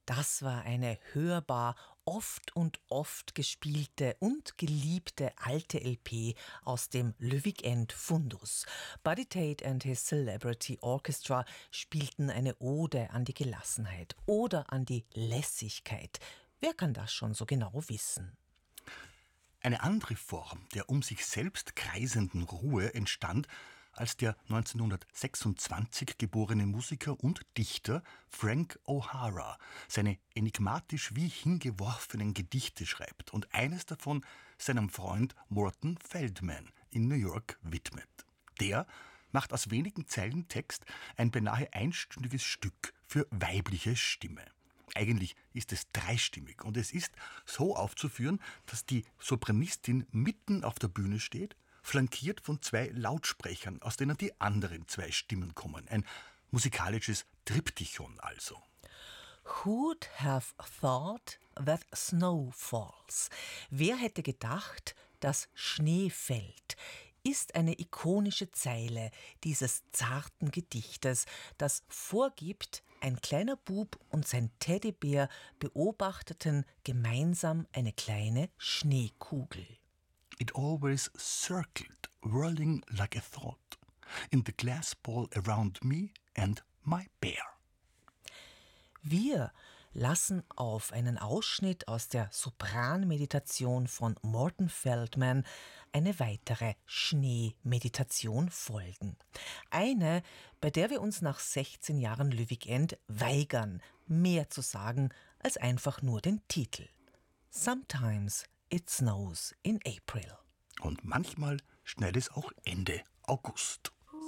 Das war eine hörbar oft und oft gespielte und geliebte alte LP aus dem Le Weekend Fundus. Buddy Tate and his Celebrity Orchestra spielten eine Ode an die Gelassenheit oder an die Lässigkeit. Wer kann das schon so genau wissen? Eine andere Form der um sich selbst kreisenden Ruhe entstand, als der 1926 geborene Musiker und Dichter Frank O'Hara seine enigmatisch wie hingeworfenen Gedichte schreibt und eines davon seinem Freund Morton Feldman in New York widmet. Der macht aus wenigen Zeilen Text ein beinahe einstündiges Stück für weibliche Stimme. Eigentlich ist es dreistimmig und es ist so aufzuführen, dass die Sopranistin mitten auf der Bühne steht, flankiert von zwei Lautsprechern, aus denen die anderen zwei Stimmen kommen. Ein musikalisches Triptychon also. Who'd have thought that snow falls? Wer hätte gedacht, dass Schnee fällt? Ist eine ikonische Zeile dieses zarten Gedichtes, das vorgibt, ein kleiner Bub und sein Teddybär beobachteten gemeinsam eine kleine Schneekugel. It always circled, whirling like a thought, in the glass ball around me and my bear. Wir lassen auf einen Ausschnitt aus der Sopranmeditation von Morton Feldman eine weitere Schneemeditation folgen. Eine, bei der wir uns nach 16 Jahren Le Weekend weigern, mehr zu sagen als einfach nur den Titel. Sometimes it snows in April. Und manchmal schneit es auch Ende August.